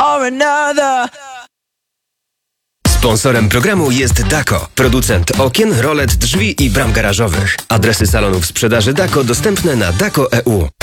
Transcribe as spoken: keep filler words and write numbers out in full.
for another. Sponsorem programu jest Dako, producent okien, rolet, drzwi i bram garażowych. Adresy salonów sprzedaży Dako dostępne na dako kropka e u.